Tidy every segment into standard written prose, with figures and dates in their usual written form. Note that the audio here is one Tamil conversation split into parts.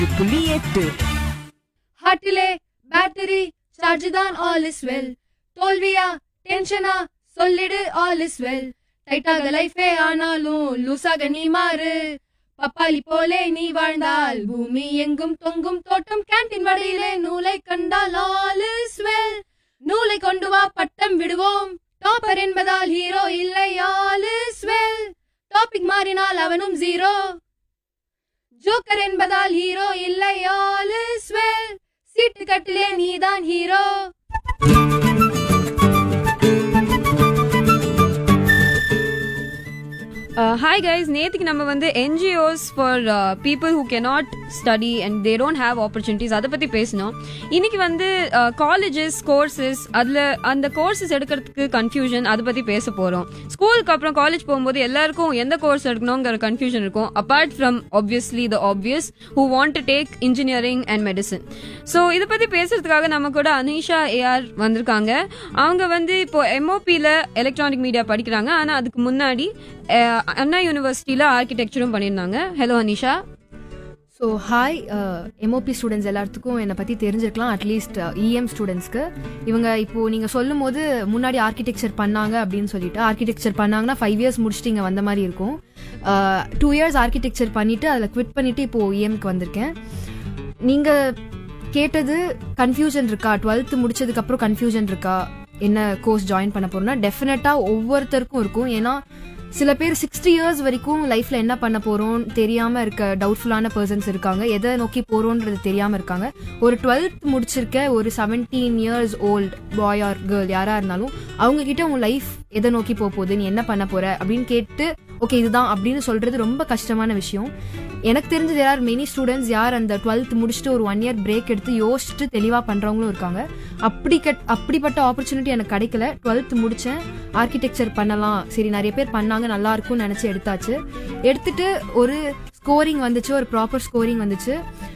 101.8 ஹார்ட்டிலே பேட்டரி சார்ஜ் தான் ஆல் இஸ் வெல். தோல்வியா டென்ஷனா சொல்லிடு ஆல் இஸ் வெல். டைட்டாக லைஃபே ஆனாலும் லூசாக நீ மாறு. பப்பாளி போலே நீ வாழ்ந்தால் பூமி எங்கும் தொங்கும் தோட்டம். கேன்டீன் வழியிலே நூலை கண்டால் ஆல் இஸ் வெல். நூலை கொண்டு வா பட்டம் விடுவோம். டாப்பர் என்பதால் ஹீரோ இல்லை ஆல் இஸ் வெல். டாபிக் மாறினால் அவனும் ஜீரோ. ஜோக்கர் என்பதால் ஹீரோ இல்லை ஆல் இஸ் வெல். சீட்டு கட்டிலே நீதான் ஹீரோ. Hi guys, நேத்திக்கு நம்ம வந்து NGOs for people who cannot study and they don't have opportunities அதை பற்றி பேசினோம். இன்னைக்கு வந்து காலேஜஸ் கோர்சஸ் அதில் அந்த கோர்சஸ் எடுக்கிறதுக்கு கன்ஃபியூஷன் அதை பற்றி பேச போகிறோம். ஸ்கூலுக்கு அப்புறம் காலேஜ் போகும்போது எல்லாருக்கும் எந்த கோர்ஸ் எடுக்கணுங்கிற கன்ஃபியூஷன் இருக்கும். Apart from obviously the obvious who want to take engineering and medicine. So இதை பற்றி பேசுறதுக்காக நம்ம கூட அனிஷா ஏஆர் வந்திருக்காங்க. அவங்க வந்து இப்போ MOPயில் எலக்ட்ரானிக் மீடியா படிக்கிறாங்க. ஆனால் அதுக்கு முன்னாடி அண்ணா யூனிவர்சிட்டியில் ஆர்கிடெக்சரும் பண்ணியிருந்தாங்க. Hello Anisha. So hi, MOP students எல்லாத்துக்கும் என்னை பற்றி தெரிஞ்சிருக்கலாம். அட்லீஸ்ட் இஎம் ஸ்டூடெண்ட்ஸ்க்கு இவங்க இப்போது நீங்கள் சொல்லும் போது முன்னாடி ஆர்கிடெக்சர் பண்ணாங்க அப்படின்னு சொல்லிட்டு ஆர்கிடெக்சர் பண்ணாங்கன்னா 5 years முடிச்சுட்டு இங்கே வந்த மாதிரி இருக்கும். 2 years ஆர்கிடெக்சர் பண்ணிவிட்டு அதில் குவிட் பண்ணிவிட்டு இப்போது இஎம்க்கு வந்திருக்கேன். நீங்கள் கேட்டது கன்ஃபியூஷன் இருக்கா, 12th முடிச்சதுக்கப்புறம் கன்ஃபியூஷன் இருக்கா என்ன கோர்ஸ் ஜாயின் பண்ண போகிறோம்னா டெஃபினட்டாக ஒவ்வொருத்தருக்கும் இருக்கும். ஏன்னா சில பேர் 60 years வரைக்கும் லைஃப்ல என்ன பண்ண போறோம் தெரியாம இருக்க டவுட்ஃபுல்லான பர்சன்ஸ் இருக்காங்க. எதை நோக்கி போறோன்றது தெரியாம இருக்காங்க. ஒரு 12th முடிச்சிருக்க ஒரு 17 years old boy or girl யாரா இருந்தாலும் அவங்க கிட்ட உங்க லைஃப் எதை நோக்கி போகுது, நீ என்ன பண்ண போற அப்படின்னு கேட்டு ஓகே இதுதான் அப்படின்னு சொல்றது ரொம்ப கஷ்டமான விஷயம். எனக்கு தெரிஞ்சது யார் மெனி ஸ்டூடெண்ட்ஸ் யார் அந்த 12th முடிச்சுட்டு ஒரு 1 year பிரேக் எடுத்து யோசிச்சுட்டு தெளிவாக பண்ணுறவங்களும் இருக்காங்க. அப்படிப்பட்ட ஆப்பர்ச்சுனிட்டி எனக்கு கிடைக்கல. 12th முடித்தேன், ஆர்கிடெக்சர் பண்ணலாம், சரி நிறைய பேர் பண்ணாங்க நல்லா இருக்கும்னு நினச்சி எடுத்துட்டு ஒரு ஸ்கோரிங் வந்துச்சு, ஒரு ப்ராப்பர் ஸ்கோரிங் வந்துச்சு.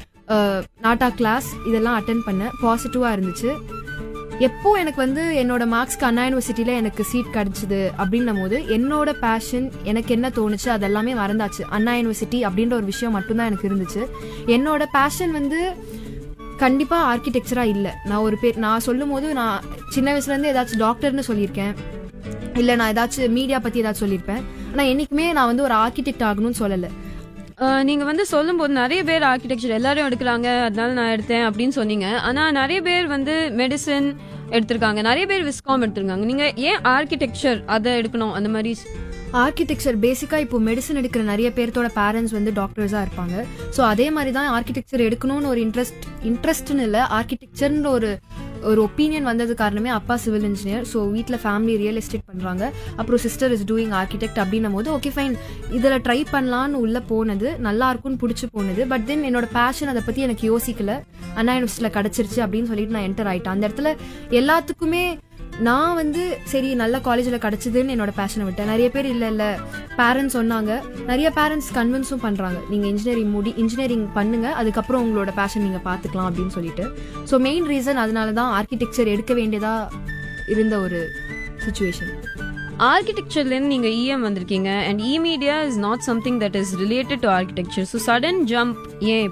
நாட்டா கிளாஸ் இதெல்லாம் அட்டென்ட் பண்ணேன், பாசிட்டிவாக இருந்துச்சு. எப்போ எனக்கு வந்து என்னோட மார்க்ஸ்க்கு அண்ணா யூனிவர்சிட்டியில் எனக்கு சீட் கிடச்சிது அப்படின்னும் போது என்னோட பேஷன் எனக்கு என்ன தோணுச்சு அதெல்லாமே மறந்தாச்சு. அண்ணா யூனிவர்சிட்டி அப்படின்ற ஒரு விஷயம் மட்டும்தான் எனக்கு இருந்துச்சு. என்னோட பேஷன் வந்து கண்டிப்பாக ஆர்கிடெக்சராக இல்லை. நான் சொல்லும் போது நான் சின்ன வயசுலேருந்து ஏதாச்சும் டாக்டர்னு சொல்லியிருக்கேன், இல்லை நான் ஏதாச்சும் மீடியா பற்றி ஏதாச்சும் சொல்லியிருப்பேன். ஆனால் என்றைக்குமே நான் வந்து ஒரு ஆர்கிடெக்ட் ஆகணும்னு சொல்லலை. நீங்கள் வந்து சொல்லும்போது நிறைய பேர் ஆர்கிடெக்சர் எல்லாரும் எடுக்கிறாங்க அதனால நான் எடுத்தேன் அப்படின்னு சொன்னீங்க. ஆனால் நிறைய பேர் வந்து மெடிசன் எடுத்திருக்காங்க, நிறைய பேர் விஸ்காம் எடுத்திருக்காங்க. நீங்கள் ஏன் ஆர்கிடெக்சர் அதை எடுக்கணும் அந்த மாதிரி? ஆர்கிடெக்சர் பேசிக்காக இப்போ மெடிசன் எடுக்கிற நிறைய பேர்த்தோட பேரண்ட்ஸ் வந்து டாக்டர்ஸாக இருப்பாங்க. ஸோ அதே மாதிரி தான் ஆர்கிடெக்சர் எடுக்கணும்னு ஒரு இன்ட்ரெஸ்ட்னு இல்லை, ஆர்கிடெக்சர்ன்ற ஒரு ஒப்பீனியன் வந்தது காரணமே அப்பா சிவில் இன்ஜினியர். ஸோ வீட்டில் ஃபேமிலி ரியல் எஸ்டேட் பண்ணுறாங்க, அப்புறம் சிஸ்டர் இஸ் டூயிங் ஆர்கிடெக்ட் அப்படின்னும் போது ஓகே ஃபைன் இதில் ட்ரை பண்ணலான்னு உள்ளே போனது, நல்லா இருக்கும்னு பிடிச்சி போனது. பட் தென் என்னோட பேஷன் அதை பற்றி எனக்கு யோசிக்கல, அண்ணா யூனிவர்சிட்டியில் கிடச்சிருச்சு அப்படின்னு சொல்லிட்டு நான் என்டர் ஆகிட்டேன். அந்த இடத்துல எல்லாத்துக்குமே நான் வந்து சரி நல்ல காலேஜில் கிடச்சிதுன்னு என்னோட பேஷனை விட்டேன். நிறைய பேர் இல்லை பேரண்ட்ஸ் சொன்னாங்க, நிறைய பேரண்ட்ஸ் கன்வின்ஸும் பண்ணுறாங்க, நீங்கள் இன்ஜினியரிங் பண்ணுங்க அதுக்கப்புறம் உங்களோட பேஷன் நீங்கள் பார்த்துக்கலாம் அப்படின்னு சொல்லிட்டு. ஸோ மெயின் ரீசன் அதனால தான் ஆர்கிடெக்சர் எடுக்க வேண்டியதாக இருந்த ஒரு சுச்சுவேஷன். ஆர்கிடெக்சர்லேருந்து நீங்கள் இஎம் வந்திருக்கீங்க and media is not something that is related to architecture. So sudden jump ஏன்?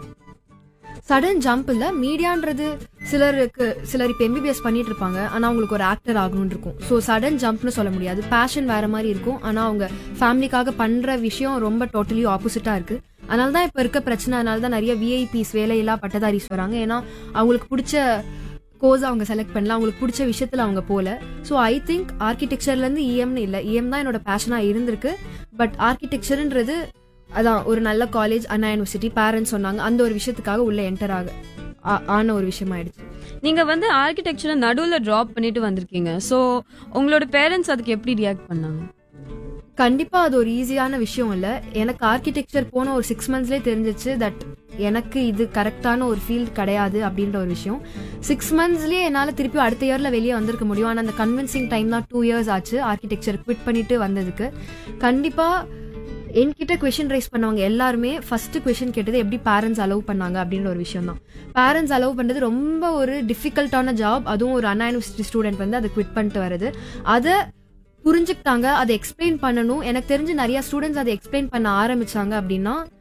சடன் ஜம்ப் இல்லை, மீடியான்றது சிலர் இப்போ MBBS பண்ணிட்டு இருப்பாங்க ஆனால் அவங்களுக்கு ஒரு ஆக்டர் ஆகணும்னு இருக்கும். ஸோ சடன் ஜம்ப்னு சொல்ல முடியாது, பேஷன் வேற மாதிரி இருக்கும். ஆனால் அவங்க ஃபேமிலிக்காக பண்ணுற விஷயம் ரொம்ப டோட்டலி ஆப்போசிட்டாக இருக்குது. அதனால தான் இப்போ இருக்க பிரச்சனை, அதனால தான் நிறைய VIPs வேலையில்லா பட்டதாரிஸ் வராங்க. ஏன்னா அவங்களுக்கு பிடிச்ச கோர்ஸ் அவங்க செலக்ட் பண்ணல, அவங்களுக்கு பிடிச்ச விஷயத்தில் அவங்க போகல. ஸோ ஐ திங்க் ஆர்கிடெக்சர்லேருந்து இஎம்னு இல்லை, இஎம் தான் என்னோட பேஷனாக இருந்திருக்கு. பட் ஆர்கிடெக்சர்ன்றது அதான் ஒரு நல்ல காலேஜ், அண்ணா யூனிவர்சிட்டி, பேரண்ட்ஸ் சொன்னாங்க, அந்த ஒரு விஷயத்துக்காக உள்ள என்டர் ஆன ஒரு விஷயமாயிடுச்சு. நீங்கள் வந்து ஆர்கிடெக்சரை நடுவில் ட்ராப் பண்ணிட்டு வந்திருக்கீங்க. ஸோ உங்களோட பேரண்ட்ஸ் அதுக்கு எப்படி ரியாக்ட் பண்ணாங்க? கண்டிப்பாக அது ஒரு ஈஸியான விஷயம் இல்லை. எனக்கு ஆர்கிடெக்சர் போன ஒரு 6 monthsலேயே தெரிஞ்சிச்சு தட் எனக்கு இது கரெக்டான ஒரு ஃபீல்டு கிடையாது அப்படின்ற ஒரு விஷயம். 6 monthsலேயே என்னால் திருப்பி அடுத்த இயரில் வெளியே வந்திருக்க முடியும். ஆனால் அந்த கன்வின்சிங் டைம் தான் 2 years ஆச்சு ஆர்கிடெக்சர் குவிட் பண்ணிட்டு வந்ததுக்கு. கண்டிப்பாக என்கிட்ட கொஷின் ரைஸ் பண்ணவங்க எல்லாருமே ஃபர்ஸ்ட் கொஷின் கேட்டது எப்படி பேரண்ட்ஸ் அலோவ் பண்ணாங்க அப்படின்ற ஒரு விஷயம் தான். பேரண்ட்ஸ் அலோவ் பண்ணுறது ரொம்ப ஒரு டிஃபிகல்ட்டான ஜாப். அதுவும் ஒரு அண்ணா யூனிவர்சிட்டி ஸ்டூடெண்ட் வந்து அதை குவிட் பண்ணிட்டு வருது. அதை புரிஞ்சுக்கிட்டாங்க, அதை எக்ஸ்பிளைன் பண்ணணும். எனக்கு தெரிஞ்சு நிறைய ஸ்டூடெண்ட்ஸ் அதை எக்ஸ்பிளைன் பண்ண ஆரம்பிச்சாங்க அப்படின்னா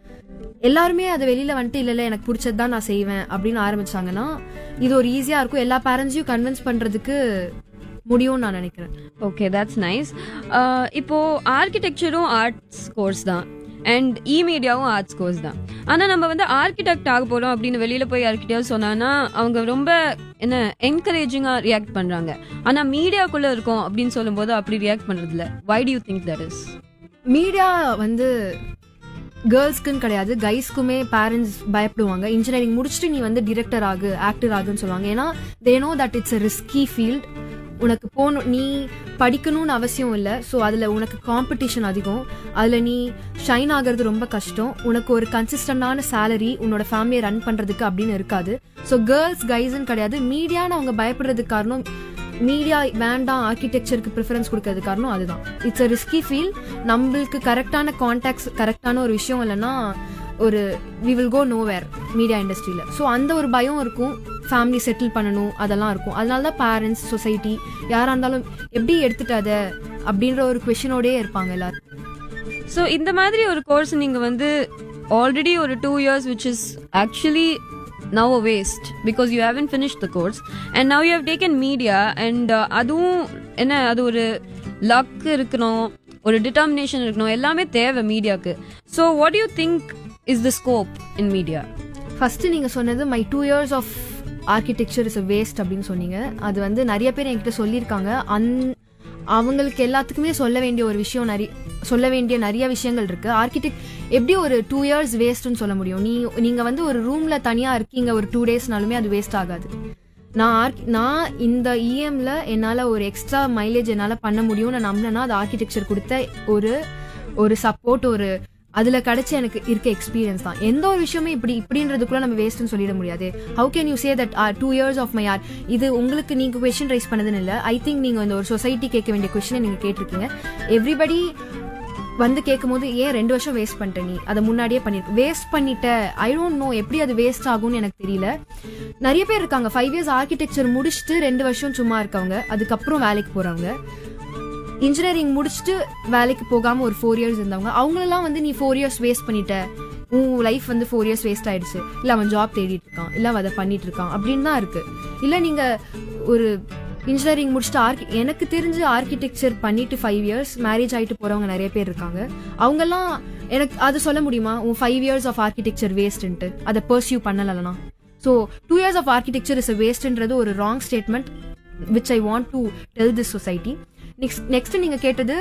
எல்லாருமே அதை வெளியில வந்துட்டு இல்ல எனக்கு பிடிச்சது தான் நான் செய்வேன் அப்படின்னு ஆரம்பிச்சாங்கன்னா இது ஒரு ஈஸியா இருக்கும், எல்லா பேரண்ட்ஸையும் கன்வின்ஸ் பண்றதுக்கு முடியும்னு நான் நினைக்கிறேன். Okay, that's nice. இப்போ ஆர்கிடெக்சரும் ஆர்ட்ஸ் கோர்ஸ் தான் அண்ட் மீடியாவும் ஆர்ட்ஸ் கோர்ஸ் தான். ஆனால் நம்ம வந்து ஆர்கிடெக்ட் ஆக போகிறோம் அப்படின்னு வெளியில் போய் யார்கிட்டயாவது சொன்னான்னா அவங்க ரொம்ப என்ன என்கரேஜிங்காக ரியாக்ட் பண்ணுறாங்க. ஆனால் மீடியாக்குள்ளே இருக்கோம் அப்படின்னு சொல்லும்போது அப்படி ரியாக்ட் பண்ணுறதில்ல. Why do you think that is? Media வந்து கேர்ள்ஸ்க்குன்னு கிடையாது, கைஸ்க்குமே பேரண்ட்ஸ் பயப்படுவாங்க. இன்ஜினியரிங் முடிச்சுட்டு நீ வந்து டிரெக்டர் ஆகு, ஆக்டர் ஆகுன்னு சொல்லுவாங்க. ஏன்னா they know that it's a risky field. உனக்கு போகணும், நீ படிக்கணும்னு அவசியம் இல்லை. ஸோ அதில் உனக்கு காம்படிஷன் அதிகம், அதில் நீ ஷைன் ஆகிறது ரொம்ப கஷ்டம். உனக்கு ஒரு கன்சிஸ்டண்டான சேலரி உன்னோட ஃபேமிலியை ரன் பண்ணுறதுக்கு அப்படின்னு இருக்காது. ஸோ கேர்ள்ஸ் கைஸ்ன்னு கிடையாது. மீடியான்னு அவங்க பயப்படுறதுக்கு காரணம், மீடியா வேண்டாம் ஆர்கிடெக்சருக்கு ப்ரிஃபரன்ஸ் கொடுக்கறதுக்கு காரணம் அதுதான். It's a risky field. நம்மளுக்கு கரெக்டான கான்டாக்ட்ஸ், கரெக்டான ஒரு விஷயம் இல்லைன்னா ஒரு we will go nowhere media இண்டஸ்ட்ரியில். ஸோ அந்த ஒரு பயம் இருக்கும், ஃபேமிலி செட்டில் பண்ணணும் அதெல்லாம் இருக்கும். அதனால தான் பேரண்ட்ஸ், சொசைட்டி யாராக இருந்தாலும் எப்படி எடுத்துட்டாத அப்படின்ற ஒரு கொஷினோடயே இருப்பாங்க எல்லாரும். ஸோ இந்த மாதிரி ஒரு கோர்ஸ் நீங்கள் வந்து ஆல்ரெடி ஒரு 2 years which is actually now a waste because you haven't finished the course and now you have taken media and அதுவும் என்ன, அது ஒரு லக் இருக்கணும், ஒரு டிட்டர்மினேஷன் இருக்கணும், எல்லாமே தேவை மீடியாவுக்கு. So what you think is the scope in media? First நீங்க சொன்னது my 2 years of architecture is a waste அப்படின்னு சொன்னீங்க. அது வந்து நிறைய பேர் என்கிட்ட சொல்லியிருக்காங்க. அவங்களுக்கு எல்லாத்துக்குமே சொல்ல வேண்டிய ஒரு விஷயம், சொல்ல வேண்டிய நிறைய விஷயங்கள் இருக்கு. ஆர்கிடெக்ட் எப்படி ஒரு 2 years வேஸ்ட்னு சொல்ல முடியும்? நீங்க வந்து ஒரு ரூம்ல தனியா இருக்கீங்க ஒரு 2 daysனாலுமே அது வேஸ்ட் ஆகாது. நான் இந்த இஎம்ல என்னால ஒரு எக்ஸ்ட்ரா மைலேஜ் என்னால பண்ண முடியும்னு நான் நம்பினேன்னா அது ஆர்கிடெக்சர் கொடுத்த ஒரு சப்போர்ட், ஒரு அதுல கிடைச்ச எனக்கு இருக்க எக்ஸ்பீரியன்ஸ் தான். எந்த ஒரு விஷயமே இப்படின்றதுக்குள்ள நம்ம வேஸ்ட்னு சொல்லிட முடியாது. How can you say that 2 years of my art? இது உங்களுக்கு நீங்க கொஸ்டின் ரைஸ் பண்ணதுன்னு இல்லை. ஐ திங்க் நீங்க இந்த ஒரு சொசைட்டி கேட்க வேண்டிய கொஸ்டினை நீங்க கேட்டிருக்கீங்க. எவ்ரிபடி வந்து கேட்கும் போது ஏன் 2 வருஷம் வேஸ்ட் பண்ணிட்ட, நீ அதை முன்னாடியே பண்ணிருக்க, வேஸ்ட் பண்ணிட்ட. ஐ டோன்ட் நோ எப்படி அது வேஸ்ட் ஆகும்னு எனக்கு தெரியல. நிறைய பேர் இருக்காங்க 5 years ஆர்கிடெக்சர் முடிச்சுட்டு 2 வருஷம் சும்மா இருக்கவங்க, அதுக்கப்புறம் வேலைக்கு போறவங்க. இன்ஜினியரிங் முடிச்சுட்டு வேலைக்கு போகாம ஒரு 4 years இருந்தவங்க, அவங்களெல்லாம் வந்து நீ 4 years வேஸ்ட் பண்ணிட்ட, உன் லைஃப் வந்து 4 years வேஸ்ட் ஆயிடுச்சு, இல்ல அவன் ஜாப் தேடிட்டு இருக்கான், இல்ல அதை பண்ணிட்டு இருக்கான் அப்படின்னு தான் இருக்கு. இல்ல நீங்க ஒரு இன்ஜினியரிங் முடிச்சுட்டு எனக்கு தெரிஞ்சு ஆர்கிடெக்சர் பண்ணிட்டு 5 years மேரேஜ் ஆயிட்டு போறவங்க நிறைய பேர் இருக்காங்க. அவங்கெல்லாம் எனக்கு அது சொல்ல முடியுமா உன் 5 years ஆஃப் ஆர்கிடெக்சர் வேஸ்ட்ன்ட்டு, அதை பர்சியூ பண்ணலனா? So 2 years of architecture is a வேஸ்ட்ன்றது ஒரு wrong statement which I want to tell this society. Next நீங்க கேட்டது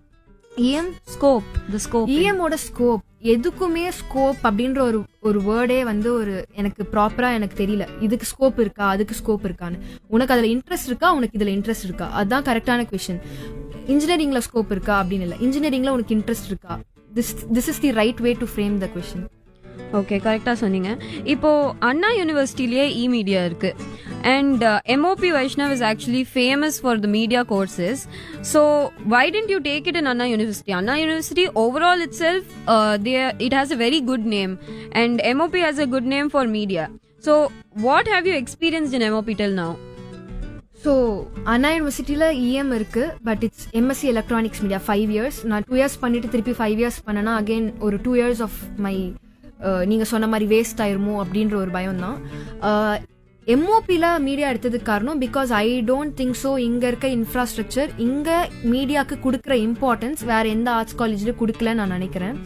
ஸ்கோப். இஎம்மோட ஸ்கோப், எதுக்குமே ஸ்கோப் அப்படின்ற ஒரு வேர்டே வந்து எனக்கு ப்ராப்பரா எனக்கு தெரியல. இதுக்கு ஸ்கோப் இருக்கா, அதுக்கு ஸ்கோப் இருக்கான்னு. உனக்கு அதுல இன்ட்ரெஸ்ட் இருக்கா, உனக்கு இதுல இன்ட்ரெஸ்ட் இருக்கா, அதுதான் கரெக்டான கொஸ்டின். இன்ஜினியரிங்ல ஸ்கோப் இருக்கா அப்படின்னு இல்லை, இன்ஜினியரிங்ல உனக்கு இன்ட்ரெஸ்ட் இருக்கா. This is the right way to frame the question. Okay, கரெக்டாக சொன்னீங்க. இப்போ அண்ணா யூனிவர்சிட்டிலேயே மீடியா இருக்கு and MOP Vaishnav is actually famous for the media courses. So why didn't you take it in Anna University? Anna University overall itself, it has a very good name and MOP has a good name for media. So what have you experienced in MOP till now? So அண்ணா யூனிவர்சிட்டியில் இஎம் இருக்கு, but it's MSc electronics media 5 years. நான் 2 years பண்ணிட்டு திருப்பி 5 years பண்ணனா அகெயின் ஒரு 2 years ஆஃப் மை நீங்க சொன்ன மாதிரி வேஸ்ட் ஆயிருமோ அப்படின்ற ஒரு பயம் தான். எம்ஓபியில் மீடியா எடுத்ததுக்கு காரணம் because I don't think so இங்கே இருக்க இன்ஃப்ராஸ்ட்ரக்சர் இங்கே மீடியாவுக்கு கொடுக்குற இம்பார்ட்டன்ஸ் வேற எந்த ஆர்ட்ஸ் காலேஜில் கொடுக்கலன்னு நான் நினைக்கிறேன்.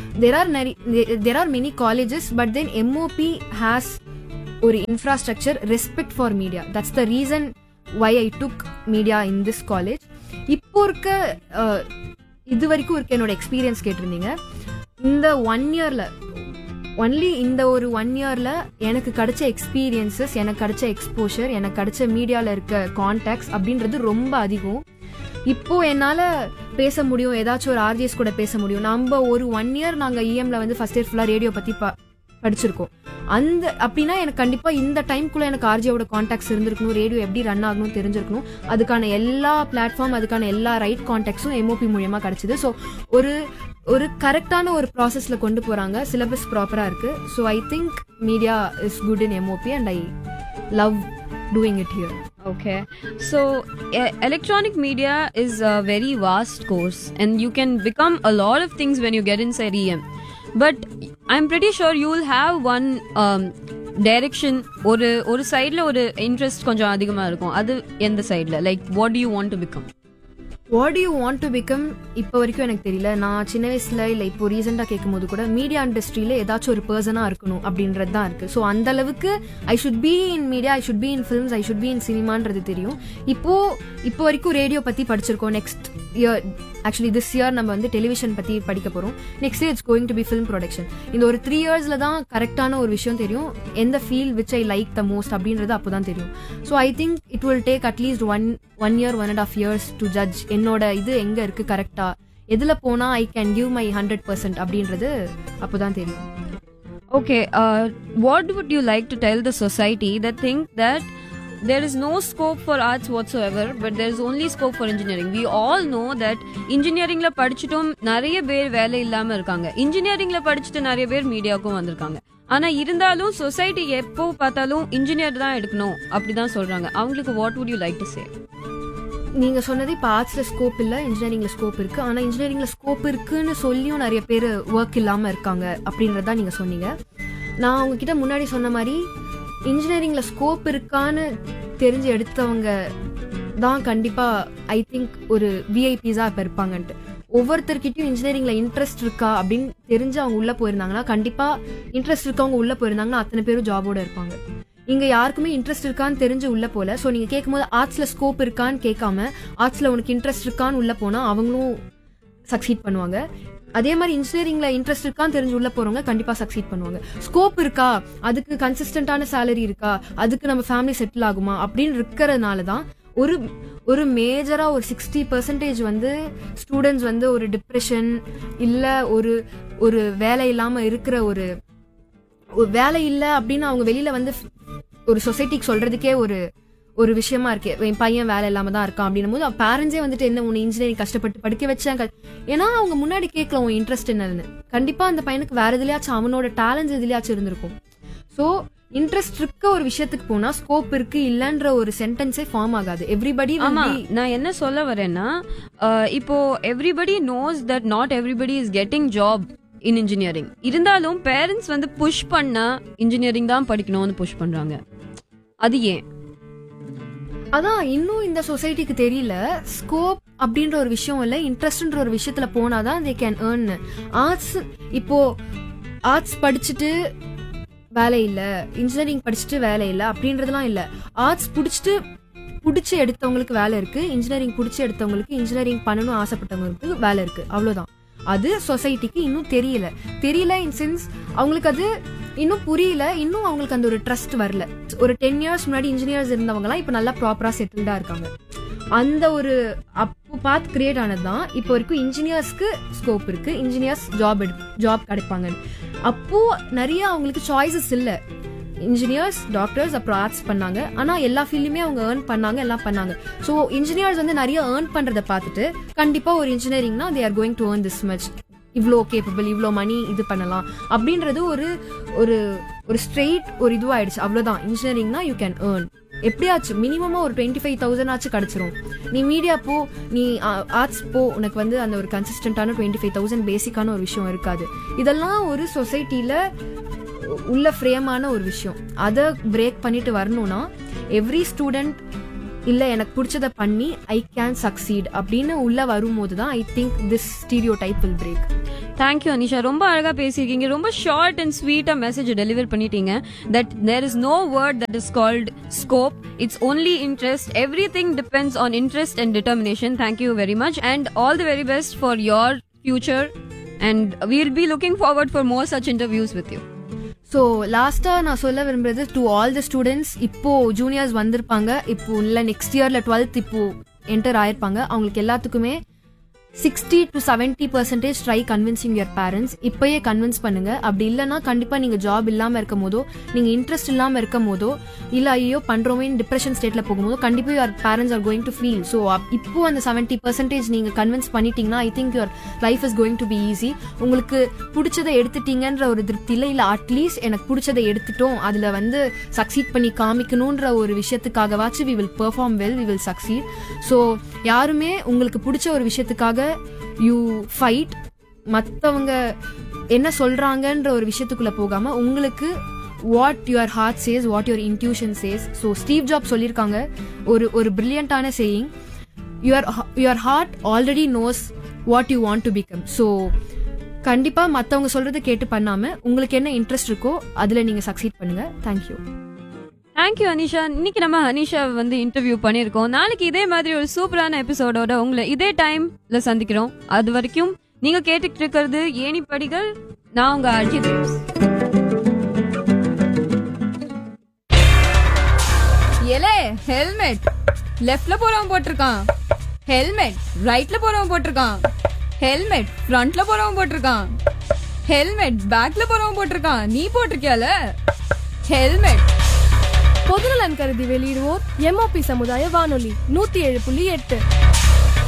there are many colleges but then MOP has ஒரு infrastructure, respect for media. That's the reason why I took media in this college. இப்போ இருக்க இது வரைக்கும் இருக்க என்னோட எக்ஸ்பீரியன்ஸ் கேட்டிருந்தீங்க. இந்த 1 yearல ஒன்லி இந்த ஒரு 1 yearல எனக்கு கிடைச்ச எக்ஸ்பீரியன்சஸ், எனக்கு கிடைச்ச எக்ஸ்போஷர், எனக்கு கிடைச்ச மீடியாவில் இருக்க கான்டாக்ட்ஸ் அப்படின்றது ரொம்ப அதிகம். இப்போ என்னால் பேச முடியும், ஏதாச்சும் ஒரு ஆர்ஜிஎஸ் கூட பேச முடியும். நம்ம ஒரு 1 year நாங்கள் இஎம்ல வந்து ஃபர்ஸ்ட் இயர் ஃபுல்லாக ரேடியோ பற்றி படிச்சிருக்கோம். அப்படின்னா எனக்கு கண்டிப்பாக இந்த டைம்குள்ளே எனக்கு ஆர்ஜியோட கான்டாக்ட்ஸ் இருந்திருக்கணும், ரேடியோ எப்படி ரன் ஆகணும்னு தெரிஞ்சிருக்கணும். அதுக்கான எல்லா பிளாட்ஃபார்ம், அதுக்கான எல்லா ரைட் கான்டாக்ட்ஸும் எம்ஓபி மூலியமாக கிடைச்சிது. ஸோ ஒரு கரெக்டான ஒரு ப்ராசஸ்ல கொண்டு போறாங்க, சிலபஸ் ப்ராப்பரா இருக்கு. So I think media is good in MOP and I love doing it here. Okay, so electronic media is a very vast course and you can become a lot of things when you get inside EM. But I'm pretty sure you will have one direction. ஒரு சைடில் ஒரு இன்ட்ரெஸ்ட் கொஞ்சம் அதிகமாக இருக்கும். அது எந்த சைடில்? Like what to you want to become? What you want to become இப்போ வரைக்கும் எனக்கு தெரியல. நான் சின்ன வயசுல இல்லை இப்போ ரீசெண்டாக கேட்கும் போது கூட மீடியா இண்டஸ்ட்ரியில ஏதாச்சும் ஒரு பர்சனாக இருக்கணும் அப்படின்றது தான் இருக்கு. ஸோ அந்த அளவுக்கு I should be in media, I should be in films, I should be in சினிமான்றது தெரியும். இப்போ வரைக்கும் ரேடியோ பற்றி படிச்சிருக்கோம். Next year actually this year நம்ம வந்து டெலிவிஷன் பற்றி படிக்க போகிறோம். Next year it's going to be film production. இந்த ஒரு 3 yearsல தான் கரெக்டான ஒரு விஷயம் தெரியும், எந்த field which I like the most அப்படின்றது அப்போ தான் தெரியும். So I think it will take at least 1 year 1.5 years to judge என்னோட இது எங்கே இருக்குது கரெக்டாக, எதில் போனால் ஐ கேன் கிவ் மை 100% அப்படின்றது அப்போ தான் தெரியும். Okay, what would you like to tell the society that think that there is no scope for arts whatsoever, but there is only scope for engineering? We all know that engineering la படிச்சிட்டும் நிறைய பேர் வேலை இல்லாம இருக்காங்க, engineering la படிச்சிட்டு நிறைய பேர் மீடியாவுக்கும் வந்திருக்காங்க. ஆனா இருந்தாலும் சொசைட்டி எப்போ பார்த்தாலும் இன்ஜினியர் தான் எடுக்கணும் அப்படிதான் சொல்றாங்க. அவங்களுக்கு what would you like to say? நீங்க சொன்னது இப்போ ஆர்ட்ஸ்ல ஸ்கோப் இல்லை, இன்ஜினியரிங்ல ஸ்கோப் இருக்கு. ஆனா இன்ஜினியரிங்ல ஸ்கோப் இருக்குன்னு சொல்லியும் நிறைய பேர் ஒர்க் இல்லாம இருக்காங்க அப்படின்றதா நீங்க சொன்னீங்க. நான் உங்ககிட்ட முன்னாடி சொன்ன மாதிரி இன்ஜினியரிங்ல ஸ்கோப் இருக்கான்னு தெரிஞ்சு எடுத்தவங்க தான் கண்டிப்பா ஐ திங்க் ஒரு விஐபிஸா இப்போ இருப்பாங்கன்ட்டு. ஒவ்வொருத்தர்கிட்டயும் இன்ஜினியரிங்ல இன்ட்ரெஸ்ட் இருக்கா அப்படின்னு தெரிஞ்சு அவங்க உள்ள போயிருந்தாங்கன்னா, கண்டிப்பா இன்ட்ரெஸ்ட் இருக்கவங்க உள்ள போயிருந்தாங்கன்னா அத்தனை பேரும் ஜாபோட இருப்பாங்க. இங்க யாருக்குமே இன்ட்ரெஸ்ட் இருக்கான்னு தெரிஞ்சு உள்ள போல. ஸோ நீங்க கேட்கும்போது ஆர்ட்ஸ்ல ஸ்கோப் இருக்கான்னு கேட்காம ஆர்ட்ஸ்ல உனக்கு இன்ட்ரெஸ்ட் இருக்கான்னு உள்ள போனா அவங்களும் சக்சீட் பண்ணுவாங்க. அதே மாதிரி இன்ஜினியரிங்ல இன்ட்ரெஸ்ட் இருக்கான்னு தெரிஞ்சு உள்ள போறவங்க கண்டிப்பா சக்சீட் பண்ணுவாங்க. ஸ்கோப் இருக்கா, அதுக்கு கன்சிஸ்டன்டான சேலரி இருக்கா, அதுக்கு நம்ம ஃபேமிலி செட்டில் ஆகுமா அப்படின்னு இருக்கிறதுனால தான் ஒரு மேஜரா ஒரு 60% வந்து ஸ்டூடெண்ட்ஸ் வந்து ஒரு டிப்ரெஷன் இல்ல ஒரு வேலை இல்லாம இருக்கிற ஒரு வேலை இல்லை அப்படின்னு அவங்க வெளியில வந்து ஒரு சொசைட்டிக்கு சொல்றதுக்கே ஒரு விஷயமா இருக்கு. என் பையன் வேலை இல்லாம தான் இருக்கான் அப்படின்னும் போது பேரண்ட்ஸே வந்துட்டு என்ன உன்னை இன்ஜினியரிங் கஷ்டப்பட்டு படிக்க வச்சாங்க, ஏன்னா அவங்க முன்னாடி கேட்கல உன் இன்ட்ரெஸ்ட் என்னன்னு. கண்டிப்பா அந்த பையனுக்கு வேற எதுலயாச்சும் அவனோட டேலண்ட்ஸ் எதுலயாச்சும் இருந்திருக்கும். ஸோ இன்ட்ரெஸ்ட் இருக்க ஒரு விஷயத்துக்கு போனா ஸ்கோப் இருக்கு இல்லன்ற ஒரு சென்டென்ஸே ஃபார்ம் ஆகாது. எவ்ரிபடி நான் என்ன சொல்ல வரேன்னா, இப்போ everybody knows that not everybody is getting job in engineering. இருந்தாலும் பேரண்ட்ஸ் வந்து புஷ் பண்ணா இன்ஜினியரிங் தான் படிக்கணும்னு புஷ் பண்றாங்க. அது ஏன்? அதான் இன்னும் இந்த சொசைட்டிக்கு தெரியல ஸ்கோப் அப்படின்ற ஒரு விஷயம் இல்ல, இன்ட்ரெஸ்ட்ன்ற ஒரு விஷயத்துல போனாதான் தே கேன் ஏர்ன். ஆர்ட்ஸ் இப்போ ஆர்ட்ஸ் படிச்சுட்டு வேலை இல்ல, இன்ஜினியரிங் படிச்சுட்டு வேலை இல்ல அப்படின்றதுலாம் இல்ல. ஆர்ட்ஸ் பிடிச்சி எடுத்தவங்களுக்கு வேலை இருக்கு, இன்ஜினியரிங் பிடிச்சி எடுத்தவங்களுக்கு இன்ஜினியரிங் பண்ணணும் ஆசைப்பட்டவங்களுக்கு வேலை இருக்கு, அவ்வளவுதான். அது சொசைட்டிக்கு இன்னும் தெரியல இன் சென்ஸ் அவங்களுக்கு அது இன்னும் புரியல, இன்னும் அவங்களுக்கு அந்த ஒரு ட்ரஸ்ட் வரல. ஒரு 10 years முன்னாடி இன்ஜினியர்ஸ் இருந்தவங்கலாம் இப்ப நல்லா ப்ராப்பரா செட்டில்டா இருக்காங்க. அந்த ஒரு அப்போ பார்த்து கிரியேட் ஆனதுதான் இப்போ வரைக்கும் இன்ஜினியர்ஸ்க்கு ஸ்கோப் இருக்கு, இன்ஜினியர்ஸ் ஜாப் கிடைப்பாங்க. அப்போ நிறைய அவங்களுக்கு சாய்ஸஸ் இல்ல. இன்ஜினியர்ஸ், டாக்டர்ஸ், அப்புறம் ஆர்ட்ஸ் பண்ணாங்க. ஆனா எல்லா ஃபீல்டுமே அவங்க ஏர்ன் பண்ணாங்க, எல்லாம் பண்ணாங்க. ஸோ இன்ஜினியர்ஸ் வந்து நிறைய ஏர்ன் பண்றதை பார்த்துட்டு கண்டிப்பா ஒரு இன்ஜினியரிங்னா they are going to earn this much, இவ்வளோ கேப்பபிள், இவ்வளோ மணி இது பண்ணலாம் அப்படின்றது ஒரு ஸ்ட்ரெயிட் ஒரு இதுவாயிடுச்சு. அவ்வளோதான். இன்ஜினியரிங்னா யூ கேன் ஏர்ன் எப்படியாச்சும் மினிமமா ஒரு 25,000 ஆச்சு கிடைச்சிரும். நீ மீடியா போ, நீ ஆர்ட்ஸ் போ, உனக்கு வந்து அந்த ஒரு கன்சிஸ்டன்டான 25,000 பேசிக்கான ஒரு விஷயம் இருக்காது. இதெல்லாம் ஒரு சொசைட்டில உள்ள ஃப்ரேமான ஒரு விஷயம். அதை பிரேக் பண்ணிட்டு வரணும்னா எவ்ரி ஸ்டூடெண்ட் இல்ல எனக்கு பிடிச்சத பண்ணி ஐ கேன் சக்சீட் அப்படின்னு உள்ள வரும்போது தான் I think this stereotype will break. Thank you Anisha, ரொம்ப அழகா பேசியிருக்கீங்க. ரொம்ப ஷார்ட் அண்ட் ஸ்வீட்டா மெசேஜ் டெலிவர் பண்ணிட்டீங்க. That there is no word that is called scope, it's only interest. Everything depends on interest and determination. Thank you very much and all the very best for your future and we'll be looking forward for more such interviews with you. So லாஸ்டா நான் சொல்ல விரும்புறது டு ஆல் த ஸ்டூடெண்ட்ஸ், இப்போ ஜூனியர்ஸ் வந்திருப்பாங்க, இப்போ இல்லை நெக்ஸ்ட் இயர்ல 12th இப்போ என்டர் ஆயிருப்பாங்க, அவங்களுக்கு எல்லாத்துக்குமே 60 to 70% try convincing your parents. இப்பயே கன்வின்ஸ் பண்ணுங்க. அப்படி இல்லைன்னா கண்டிப்பா நீங்க ஜாப் இல்லாம இருக்கும் போதோ, நீங்க இன்ட்ரெஸ்ட் இல்லாம இருக்கும் போதோ, இல்ல ஐயோ பண்றோமே டிப்ரெஷன் ஸ்டேட்ல போகும்போதோ கண்டிப்பா your parents are going to feel. So இப்போ அந்த 70% நீங்க கன்வின்ஸ் பண்ணிட்டீங்கன்னா I think your life is going to be easy. உங்களுக்கு பிடிச்சதை எடுத்துட்டீங்கன்ற ஒரு திருப்தியில இல்ல அட்லீஸ்ட் எனக்கு பிடிச்சதை எடுத்துட்டோம் அதுல வந்து சக்சீட் பண்ணி காமிக்கணும்ன்ற ஒரு விஷயத்துக்காகவாச்சு we will perform well, we will succeed. So யாருமே உங்களுக்கு பிடிச்ச ஒரு விஷயத்துக்காக யூ ஃபைட், மற்றவங்க என்ன சொல்றாங்கன்ற ஒரு விஷயத்துக்குள்ள போகாம உங்களுக்கு what your heart chase, what your intuition chase. So Steve job சொல்லியிருக்காங்க ஒரு பிரில்லியண்டான saying, your heart already knows what you want to become. So கண்டிப்பா மற்றவங்க சொல்றதை கேட்டு பண்ணாம உங்களுக்கு என்ன இன்ட்ரெஸ்ட் இருக்கோ அதுல நீங்க சக்சீட் பண்ணுங்க. தேங்க்யூ. தேங்க்யூ அனிஷா. இன்னைக்கு நம்ம அனிஷா வந்து இன்டர்வியூ பண்ணியிருக்கோம். நாளைக்கு இதே மாதிரி ஒரு சூப்பரான எபிசோடோட உங்களை இதே டைம்ல சந்திக்கிறோம். அது வரைக்கும் நீங்க கேட்டுக்கிட்டு இருக்கிறது ஏணி படிகள். நான் உங்க அர்ஜித். எலே ஹெல்மெட் லெஃப்ட்ல போறவன் போட்டிருக்கான், ஹெல்மெட் ரைட்ல போறவன் போட்டிருக்கான், ஹெல்மெட் ஃப்ரண்ட்ல போறவன் போட்டிருக்கான், ஹெல்மெட் பேக்ல போறவன் போட்டிருக்கான். நீ போட்டிருக்கியால ஹெல்மெட்? பொதுநலன் கருதி வெளியிடுவோர் எம்ஓபி சமுதாய வானொலி 107.8.